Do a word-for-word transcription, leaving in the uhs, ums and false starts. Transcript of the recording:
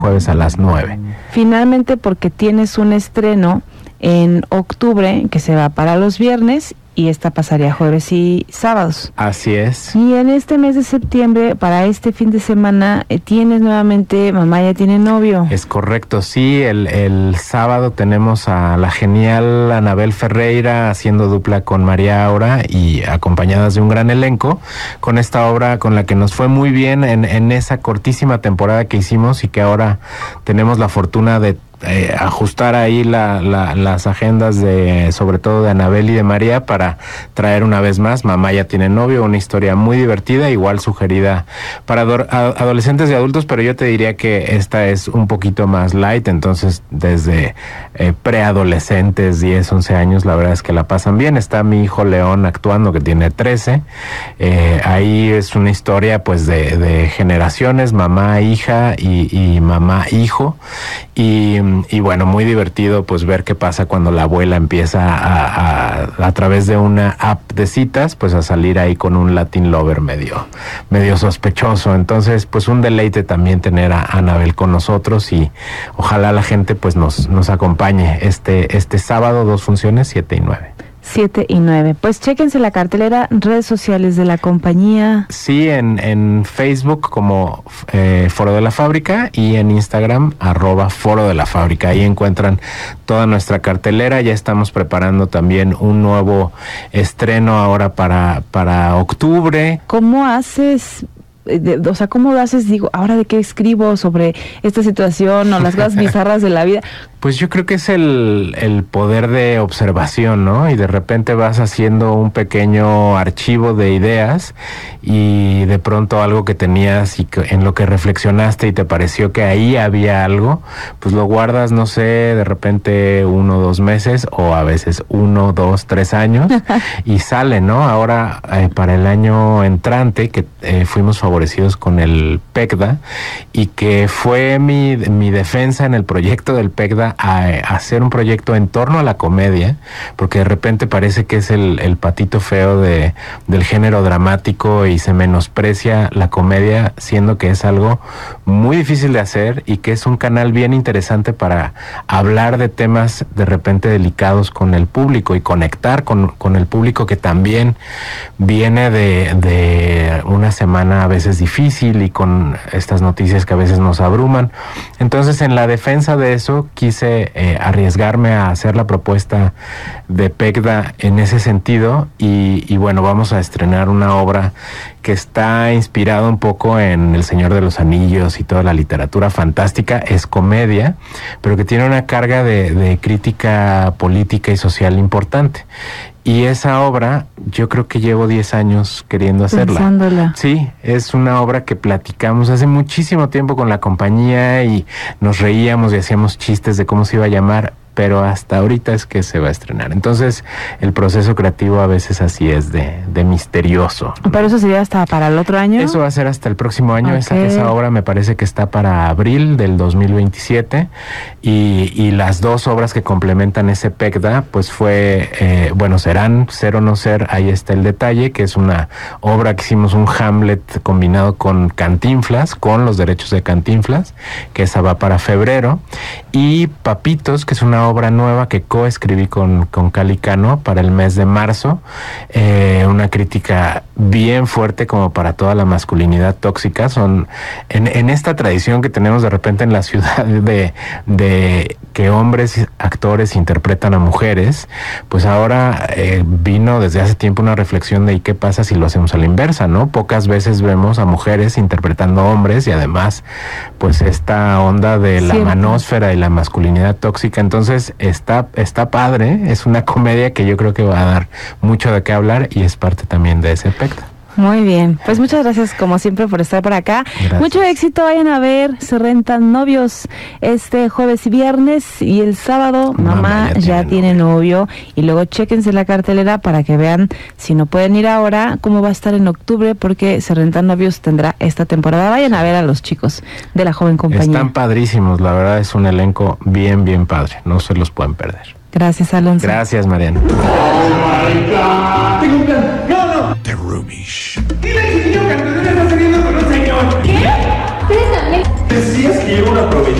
jueves a las nueve. Finalmente, porque tienes un estreno en octubre que se va para los viernes y esta pasaría jueves y sábados. Así es. Y en este mes de septiembre, para este fin de semana, eh, tienes nuevamente Mamá ya tiene novio. Es correcto, sí, el, el sábado tenemos a la genial Anabel Ferreira haciendo dupla con María Aura y acompañadas de un gran elenco con esta obra con la que nos fue muy bien en, en esa cortísima temporada que hicimos y que ahora tenemos la fortuna de Eh, ajustar ahí la, la, las agendas de, sobre todo de Anabel y de María, para traer una vez más Mamá ya tiene novio, una historia muy divertida, igual sugerida para ador- a- adolescentes y adultos, pero yo te diría que esta es un poquito más light, entonces desde eh, preadolescentes, diez, once años, la verdad es que la pasan bien. Está mi hijo León actuando, que tiene trece, eh, ahí es una historia pues de, de generaciones, mamá, hija y, y mamá, hijo, y Y bueno, muy divertido pues ver qué pasa cuando la abuela empieza a, a, a través de una app de citas, pues a salir ahí con un Latin lover medio, medio sospechoso. Entonces, pues un deleite también tener a Anabel con nosotros y ojalá la gente pues nos, nos acompañe este, este sábado, dos funciones, siete y nueve. siete y nueve. Pues chéquense la cartelera, redes sociales de la compañía. Sí, en, en Facebook como eh, Foro de la Fábrica y en Instagram arroba Foro de la Fábrica. Ahí encuentran toda nuestra cartelera. Ya estamos preparando también un nuevo estreno ahora para, para octubre. ¿Cómo haces? De, o sea, ¿cómo haces? Digo, ¿ahora de qué escribo sobre esta situación o las cosas bizarras de la vida? Pues yo creo que es el, el poder de observación, ¿no? Y de repente vas haciendo un pequeño archivo de ideas y de pronto algo que tenías y que, en lo que reflexionaste y te pareció que ahí había algo, pues lo guardas, no sé, de repente uno o dos meses o a veces uno, dos, tres años y sale, ¿no? Ahora eh, para el año entrante que eh, fuimos favorecidos con el PECDA y que fue mi, mi defensa en el proyecto del PECDA a, a hacer un proyecto en torno a la comedia, porque de repente parece que es el, el patito feo de, del género dramático y se menosprecia la comedia, siendo que es algo muy difícil de hacer y que es un canal bien interesante para hablar de temas de repente delicados con el público y conectar con, con el público que también viene de, de una semana a veces difícil y con estas noticias que a veces nos abruman. Entonces, en la defensa de eso, quise eh, arriesgarme a hacer la propuesta de PECDA en ese sentido y, y bueno, vamos a estrenar una obra que está inspirada un poco en El Señor de los Anillos y toda la literatura fantástica. Es comedia, pero que tiene una carga de, de crítica política y social importante. Y esa obra, yo creo que llevo diez años queriendo hacerla. Pensándola. Sí, es una obra que platicamos hace muchísimo tiempo con la compañía y nos reíamos y hacíamos chistes de cómo se iba a llamar, pero hasta ahorita es que se va a estrenar. Entonces, el proceso creativo a veces así es de, de misterioso. ¿Pero eso sería hasta para el otro año? Eso va a ser hasta el próximo año. Okay. Esa, esa obra me parece que está para abril del dos mil veintisiete y, y las dos obras que complementan ese PECDA, pues fue, eh, bueno, serán Ser o No Ser, ahí está el detalle, que es una obra que hicimos un Hamlet combinado con Cantinflas, con los derechos de Cantinflas, que esa va para febrero, y Papitos, que es una obra nueva que coescribí con, con Cali Cano para el mes de marzo, eh, una crítica bien fuerte como para toda la masculinidad tóxica. Son en, en esta tradición que tenemos de repente en la ciudad de, de que hombres actores interpretan a mujeres, pues ahora eh, vino desde hace tiempo una reflexión de ¿y qué pasa si lo hacemos a la inversa, no? Pocas veces vemos a mujeres interpretando a hombres y además pues esta onda de la Cierto. manósfera y la masculinidad tóxica. Entonces está, está padre, es una comedia que yo creo que va a dar mucho de qué hablar y es parte también de ese aspecto. Muy bien, pues muchas gracias como siempre por estar por acá. Gracias. Mucho éxito, vayan a ver Se Rentan Novios este jueves y viernes y el sábado Mamá, Mamá ya, ya tiene, tiene novio. novio y luego chéquense la cartelera para que vean si no pueden ir ahora cómo va a estar en octubre porque Se Rentan Novios tendrá esta temporada. Vayan a ver a los chicos de la joven compañía. Están padrísimos, la verdad es un elenco bien bien padre, no se los pueden perder. Gracias, Alonso. Gracias, Mariana. Oh my God. Tengo un plan. No, no. The Roomish. Dile al chiquillo que Antonio está saliendo con un señor. ¿Qué? ¿Ustedes también? Decías que llevo una aprovechar.